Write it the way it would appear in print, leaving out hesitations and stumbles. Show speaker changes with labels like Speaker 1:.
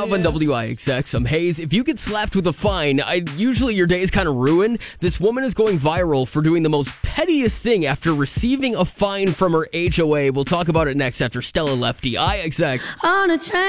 Speaker 1: Rob on WIXX. I'm Hayes. If you get slapped with a fine, usually your day is kind of ruined. This woman is going viral for doing the most pettiest thing after receiving a fine from her HOA. We'll talk about it next after Stella Lefty. IXX.
Speaker 2: On a train.